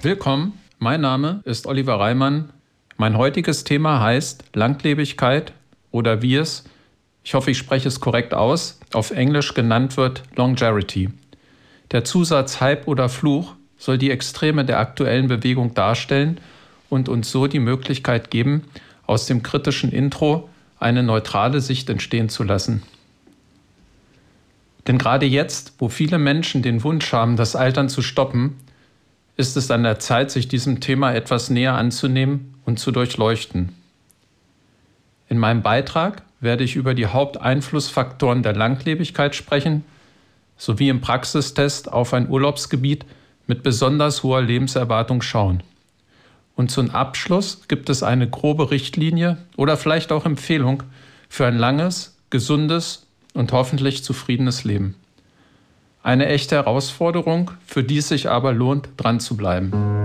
Willkommen, mein Name ist Oliver Reimann. Mein heutiges Thema heißt Langlebigkeit oder wie es, ich hoffe, ich spreche es korrekt aus, auf Englisch genannt wird Longevity. Der Zusatz Hype oder Fluch soll die Extreme der aktuellen Bewegung darstellen und uns so die Möglichkeit geben, aus dem kritischen Intro eine neutrale Sicht entstehen zu lassen. Denn gerade jetzt, wo viele Menschen den Wunsch haben, das Altern zu stoppen, ist es an der Zeit, sich diesem Thema etwas näher anzunehmen und zu durchleuchten. In meinem Beitrag werde ich über die Haupteinflussfaktoren der Langlebigkeit sprechen, sowie im Praxistest auf ein Urlaubsgebiet mit besonders hoher Lebenserwartung schauen. Und zum Abschluss gibt es eine grobe Richtlinie oder vielleicht auch Empfehlung für ein langes, gesundes und hoffentlich zufriedenes Leben. Eine echte Herausforderung, für die es sich aber lohnt, dran zu bleiben.